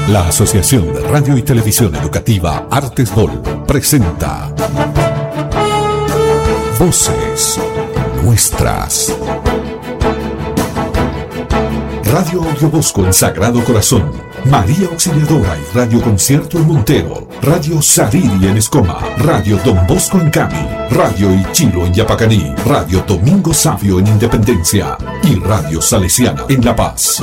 La Asociación de Radio y Televisión Educativa Artesbol presenta Voces Nuestras. Radio Audio Bosco en Sagrado Corazón, María Auxiliadora y Radio Concierto en Montero, Radio Sariri en Escoma, Radio Don Bosco en Cami, Radio Ichilo en Yapacaní, Radio Domingo Sabio en Independencia y Radio Salesiana en La Paz.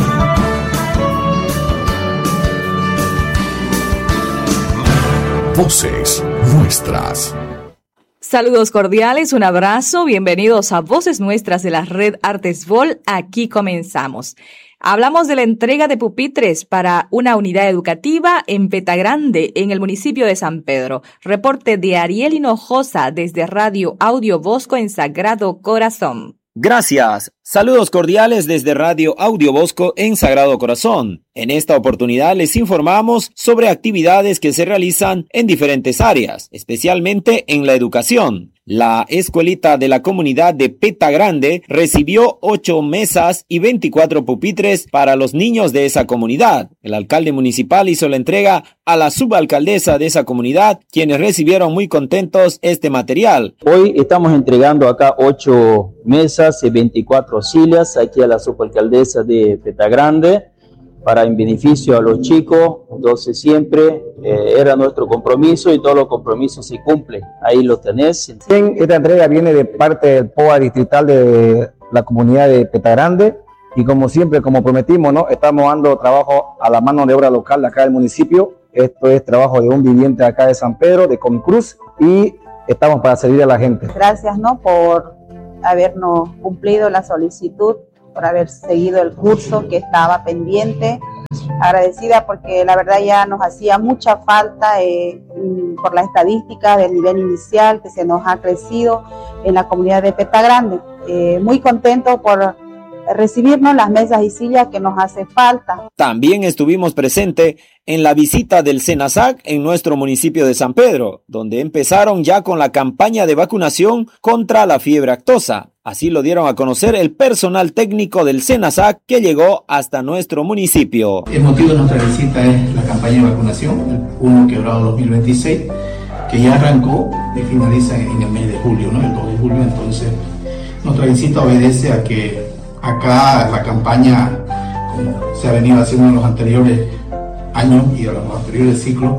Voces Nuestras. Saludos cordiales, un abrazo, bienvenidos a Voces Nuestras de la Red Artesbol. Aquí comenzamos. Hablamos de la entrega de pupitres para una unidad educativa en Petagrande, en el municipio de San Pedro. Reporte de Ariel Hinojosa desde Radio Audio Bosco en Sagrado Corazón. Gracias. Saludos cordiales desde Radio Audio Bosco en Sagrado Corazón. En esta oportunidad les informamos sobre actividades que se realizan en diferentes áreas, especialmente en la educación. La escuelita de la comunidad de Petagrande recibió 8 mesas y 24 pupitres para los niños de esa comunidad. El alcalde municipal hizo la entrega a la subalcaldesa de esa comunidad, quienes recibieron muy contentos este material. Hoy estamos entregando acá 8 mesas y 24 sillas aquí a la subalcaldesa de Petagrande para en beneficio a los chicos. Entonces siempre era nuestro compromiso y todos los compromisos se cumplen. Ahí lo tenés. Esta entrega viene de parte del POA distrital de la comunidad de Petagrande y como siempre, como prometimos, ¿no? Estamos dando trabajo a la mano de obra local de acá del municipio. Esto es trabajo de un viviente acá de San Pedro, de Comicruz, y estamos para servir a la gente. Gracias, ¿no?, por habernos cumplido la solicitud, por haber seguido el curso que estaba pendiente. Agradecida porque la verdad ya nos hacía mucha falta por la estadística del nivel inicial que se nos ha crecido en la comunidad de Petagrande. Muy contento por recibirnos las mesas y sillas que nos hace falta. También estuvimos presentes en la visita del SENASAC en nuestro municipio de San Pedro, donde empezaron ya con la campaña de vacunación contra la fiebre aftosa. Así lo dieron a conocer el personal técnico del SENASAC que llegó hasta nuestro municipio. El motivo de nuestra visita es la campaña de vacunación, el 1 Quebrado 2026, que ya arrancó y finaliza en el mes de julio, ¿no? El 2 de julio. Entonces, nuestra visita obedece a que acá la campaña, como se ha venido haciendo en los anteriores años y en los anteriores ciclos,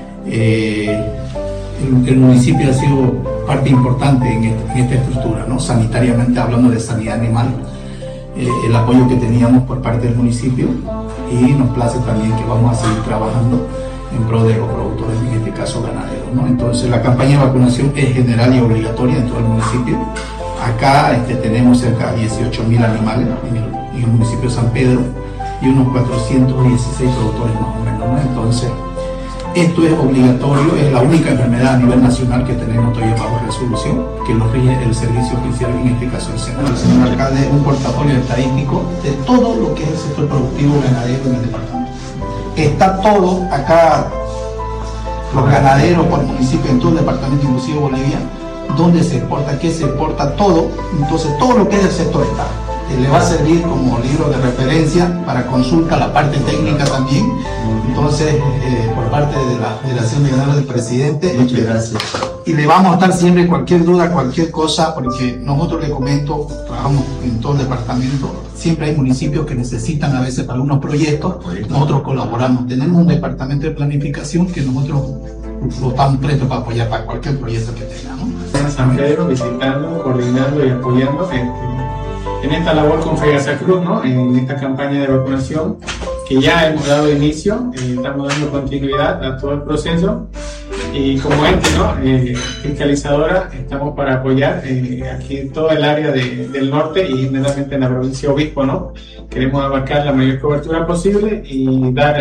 el municipio ha sido parte importante en esta estructura, ¿no? Sanitariamente hablando de sanidad animal, el apoyo que teníamos por parte del municipio, y nos place también que vamos a seguir trabajando en pro de los productores, en este caso ganaderos, ¿no? Entonces la campaña de vacunación es general y obligatoria en todo el municipio. Acá tenemos cerca de 18.000 animales en el municipio de San Pedro y unos 416 productores más o menos, ¿no? Entonces, esto es obligatorio, es la única enfermedad a nivel nacional que tenemos todavía bajo resolución, que lo rige el servicio oficial, en este caso el Senado. El señor alcalde, un portafolio estadístico de todo lo que es el sector productivo ganadero en el departamento. Está todo acá, los ganaderos por municipio en todo el departamento, inclusive Bolivia, dónde se exporta, qué se exporta, todo. Entonces todo lo que es el sector está. Le va a servir como libro de referencia para consulta, la parte técnica también. Entonces, por parte de la Federación de Ganaderos del Presidente, muchas gracias. Y le vamos a estar siempre cualquier duda, cualquier cosa, porque nosotros, le comento, trabajamos en todo el departamento. Siempre hay municipios que necesitan a veces para algunos proyectos, nosotros colaboramos. Tenemos un departamento de planificación que nosotros estamos prestos para apoyar para cualquier proyecto que tengamos. En San Pedro, visitando, coordinando y apoyando en esta labor con FEGASA Cruz, ¿no? En esta campaña de vacunación que ya hemos dado inicio, estamos dando continuidad a todo el proceso, y como ente, ¿no?, fiscalizadora, estamos para apoyar aquí en todo el área del norte y generalmente en la provincia de Obispo, ¿no? Queremos abarcar la mayor cobertura posible y dar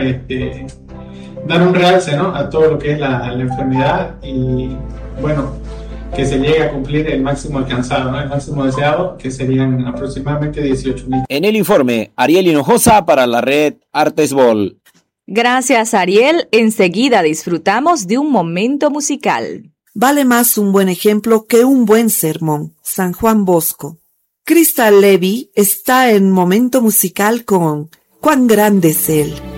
un realce, ¿no?, a todo lo que es la enfermedad, y bueno, que se llegue a cumplir el máximo alcanzado, ¿no?, el máximo deseado, que serían aproximadamente 18.000. En el informe, Ariel Hinojosa para la Red Artesbol. Gracias, Ariel. Enseguida disfrutamos de un momento musical. Vale más un buen ejemplo que un buen sermón. San Juan Bosco. Crystal Levy está en momento musical con Cuán grande es Él.